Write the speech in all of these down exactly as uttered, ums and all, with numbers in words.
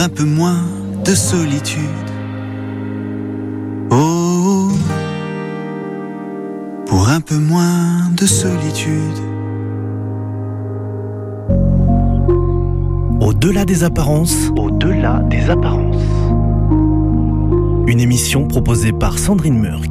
un peu moins de solitude. Oh, pour un peu moins de solitude. Au-delà des apparences. Au-delà des apparences. Une émission proposée par Sandrine Murk.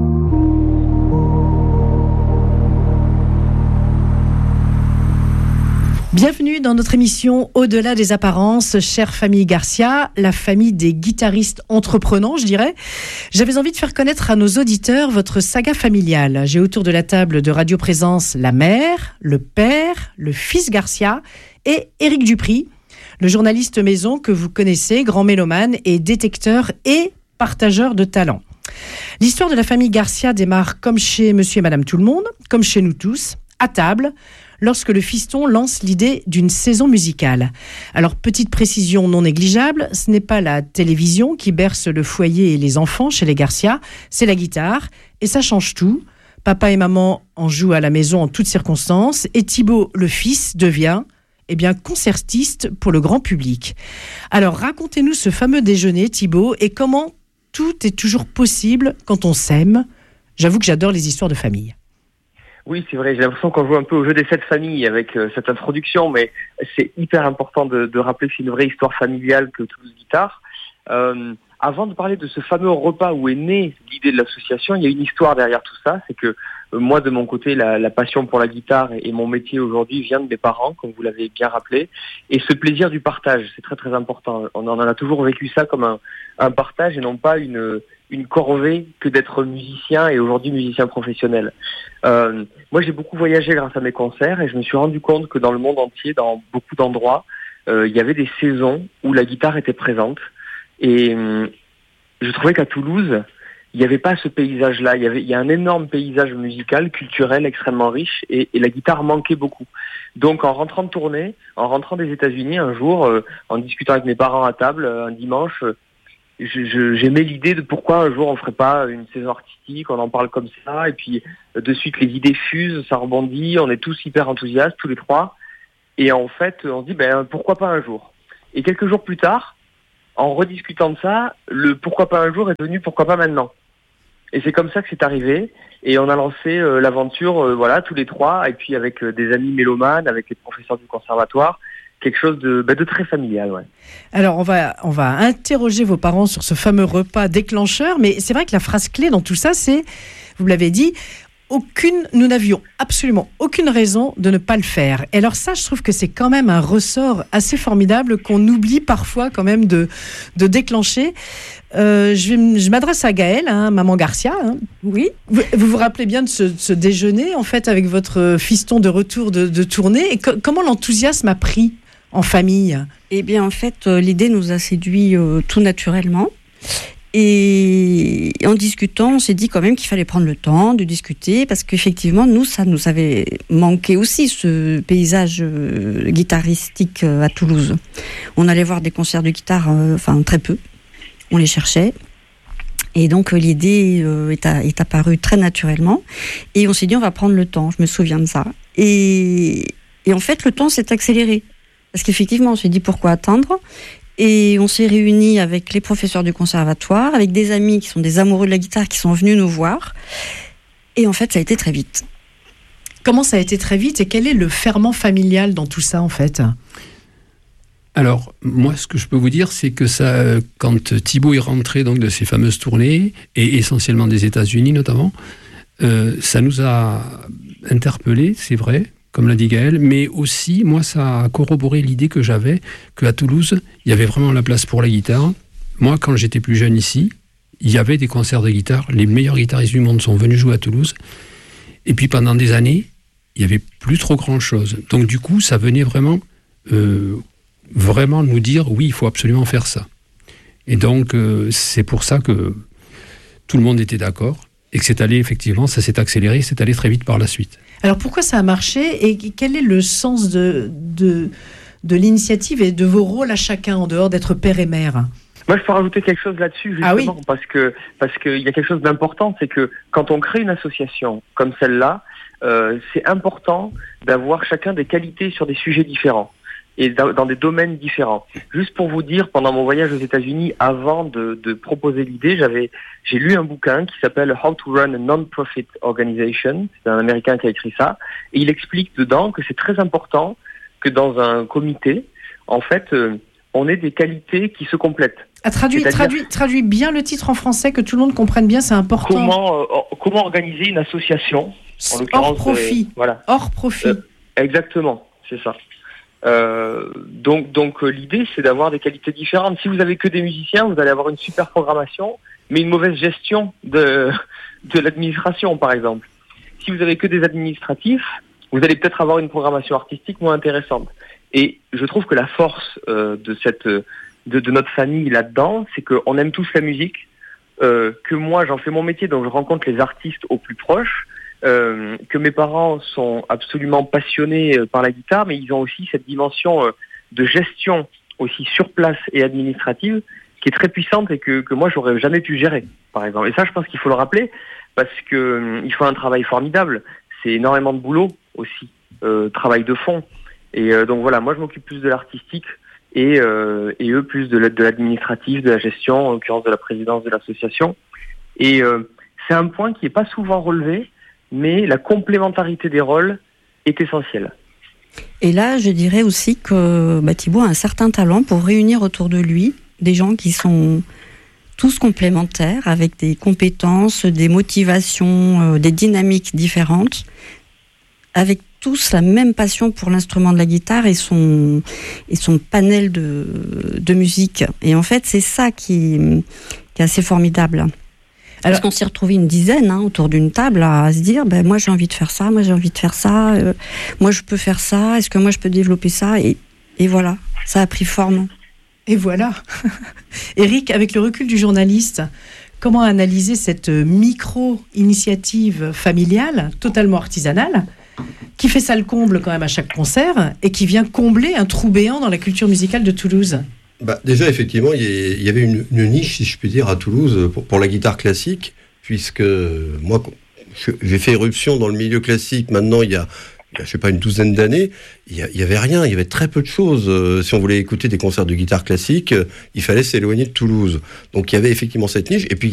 Bienvenue dans notre émission Au-delà des apparences, chère famille Garcia, la famille des guitaristes entreprenants, je dirais. J'avais envie de faire connaître à nos auditeurs votre saga familiale. J'ai autour de la table de Radio Présence la mère, le père, le fils Garcia et Éric Dupri, le journaliste maison que vous connaissez, grand mélomane et détecteur et partageur de talents. L'histoire de la famille Garcia démarre comme chez Monsieur et Madame Tout-le-Monde, comme chez nous tous, à table, lorsque le fiston lance l'idée d'une saison musicale. Alors, petite précision non négligeable, ce n'est pas la télévision qui berce le foyer et les enfants chez les Garcia, c'est la guitare, et ça change tout. Papa et maman en jouent à la maison en toutes circonstances, et Thibaut, le fils, devient eh bien, concertiste pour le grand public. Alors, racontez-nous ce fameux déjeuner, Thibaut, et comment tout est toujours possible quand on s'aime. J'avoue que j'adore les histoires de famille. Oui, c'est vrai, j'ai l'impression qu'on joue un peu au jeu des sept familles avec euh, cette introduction, mais c'est hyper important de, de rappeler que c'est une vraie histoire familiale que Toulouse Guitare. Euh, avant de parler de ce fameux repas où est née l'idée de l'association, il y a une histoire derrière tout ça, c'est que euh, moi, de mon côté, la, la passion pour la guitare et, et mon métier aujourd'hui vient de mes parents, comme vous l'avez bien rappelé, et ce plaisir du partage, c'est très très important. On en a toujours vécu ça comme un, un partage et non pas une... une corvée que d'être musicien et aujourd'hui musicien professionnel. Euh, moi, j'ai beaucoup voyagé grâce à mes concerts et je me suis rendu compte que dans le monde entier, dans beaucoup d'endroits, euh, il y avait des saisons où la guitare était présente. Et euh, je trouvais qu'à Toulouse, il n'y avait pas ce paysage-là. Il y avait, il y a un énorme paysage musical, culturel, extrêmement riche et, et la guitare manquait beaucoup. Donc, en rentrant de tournée, en rentrant des États-Unis, un jour, euh, en discutant avec mes parents à table, un dimanche, Je, je, j'aimais l'idée de pourquoi un jour on ferait pas une saison artistique, on en parle comme ça, et puis de suite les idées fusent, ça rebondit, on est tous hyper enthousiastes, tous les trois, et en fait on se dit ben pourquoi pas un jour. Et quelques jours plus tard, en rediscutant de ça, le pourquoi pas un jour est devenu pourquoi pas maintenant. Et c'est comme ça que c'est arrivé, et on a lancé euh, l'aventure, euh, voilà, tous les trois, et puis avec euh, des amis mélomanes, avec les professeurs du conservatoire, quelque chose de, bah, de très familial, ouais. Alors, on va, on va interroger vos parents sur ce fameux repas déclencheur, mais c'est vrai que la phrase clé dans tout ça, c'est, vous l'avez dit, aucune, nous n'avions absolument aucune raison de ne pas le faire. Et alors ça, je trouve que c'est quand même un ressort assez formidable qu'on oublie parfois quand même de, de déclencher. Euh, je, vais, je m'adresse à Gaëlle, hein, maman Garcia. Hein. Oui. Vous, vous vous rappelez bien de ce, de ce déjeuner, en fait, avec votre fiston de retour de, de tournée. Et co- comment l'enthousiasme a pris en famille? Eh bien, en fait, euh, l'idée nous a séduit euh, tout naturellement. Et en discutant, on s'est dit quand même qu'il fallait prendre le temps de discuter, parce qu'effectivement, nous, ça nous avait manqué aussi, ce paysage euh, guitaristique euh, à Toulouse. On allait voir des concerts de guitare, euh, enfin très peu. On les cherchait. Et donc, euh, l'idée euh, est, à, est apparue très naturellement. Et on s'est dit, on va prendre le temps. Je me souviens de ça. Et, et en fait, le temps s'est accéléré. Parce qu'effectivement, on s'est dit pourquoi attendre. Et on s'est réunis avec les professeurs du conservatoire, avec des amis qui sont des amoureux de la guitare qui sont venus nous voir. Et en fait, ça a été très vite. Comment ça a été très vite et quel est le ferment familial dans tout ça, en fait ? Alors, moi, ce que je peux vous dire, c'est que ça, quand Thibaut est rentré donc, de ces fameuses tournées, et essentiellement des États-Unis notamment, euh, ça nous a interpellés, c'est vrai, comme l'a dit Gaëlle, mais aussi, moi, ça a corroboré l'idée que j'avais qu'à Toulouse, il y avait vraiment la place pour la guitare. Moi, quand j'étais plus jeune ici, il y avait des concerts de guitare. Les meilleurs guitaristes du monde sont venus jouer à Toulouse. Et puis, pendant des années, il n'y avait plus trop grand-chose. Donc, du coup, ça venait vraiment, euh, vraiment nous dire, oui, il faut absolument faire ça. Et donc, euh, c'est pour ça que tout le monde était d'accord. Et que c'est allé, effectivement, ça s'est accéléré, c'est allé très vite par la suite. Alors pourquoi ça a marché et quel est le sens de, de, de l'initiative et de vos rôles à chacun en dehors d'être père et mère ? Moi, je peux rajouter quelque chose là-dessus, justement, ah oui. parce que parce qu'il y a quelque chose d'important, c'est que quand on crée une association comme celle-là, euh, c'est important d'avoir chacun des qualités sur des sujets différents. et dans, dans des domaines différents. Juste pour vous dire, pendant mon voyage aux États-Unis, avant de, de proposer l'idée, j'avais, j'ai lu un bouquin qui s'appelle How to Run a Non-Profit Organization. C'est un Américain qui a écrit ça, et il explique dedans que c'est très important que dans un comité, en fait, euh, on ait des qualités qui se complètent. Ah, traduis, traduis, traduis bien le titre en français, que tout le monde comprenne bien, c'est important. Comment, euh, comment organiser une association, en hors profit. Euh, voilà. Hors profit. Euh, exactement, c'est ça. Euh, donc, donc euh, l'idée, c'est d'avoir des qualités différentes. Si vous avez que des musiciens, vous allez avoir une super programmation, mais une mauvaise gestion de, de l'administration, par exemple. Si vous avez que des administratifs, vous allez peut-être avoir une programmation artistique moins intéressante. Et je trouve que la force euh, de cette de, de notre famille là-dedans, c'est qu'on aime tous la musique, euh, que moi j'en fais mon métier, donc je rencontre les artistes au plus proche, euh, que mes parents sont absolument passionnés par la guitare, mais ils ont aussi cette dimension euh, de gestion aussi sur place et administrative qui est très puissante et que, que moi j'aurais jamais pu gérer, par exemple. Et ça, je pense qu'il faut le rappeler parce que euh, il faut un travail formidable. C'est énormément de boulot aussi, euh, travail de fond. Et euh, donc voilà, moi je m'occupe plus de l'artistique et, euh, et eux plus de l'administratif, de la gestion, en l'occurrence de la présidence de l'association. Et euh, c'est un point qui n'est pas souvent relevé, mais la complémentarité des rôles est essentielle. Et là, je dirais aussi que bah, Thibaut a un certain talent pour réunir autour de lui des gens qui sont tous complémentaires, avec des compétences, des motivations, euh, des dynamiques différentes, avec tous la même passion pour l'instrument de la guitare et son, et son panel de, de musique. Et en fait, c'est ça qui, qui est assez formidable. Alors, parce qu'on s'est retrouvés une dizaine hein, autour d'une table à, à se dire ben, moi j'ai envie de faire ça, moi j'ai envie de faire ça, euh, moi je peux faire ça, est-ce que moi je peux développer ça, et, et voilà, ça a pris forme. Et voilà. Éric, avec le recul du journaliste, comment analyser cette micro-initiative familiale, totalement artisanale, qui fait ça le comble quand même à chaque concert et qui vient combler un trou béant dans la culture musicale de Toulouse? Bah, déjà, effectivement, il y avait une, une niche, si je puis dire, à Toulouse pour, pour la guitare classique, puisque moi, j'ai fait éruption dans le milieu classique maintenant il y a, je sais pas, une douzaine d'années. Il y, y avait rien, il y avait très peu de choses. Euh, si on voulait écouter des concerts de guitare classique, euh, il fallait s'éloigner de Toulouse. Donc il y avait effectivement cette niche. Et puis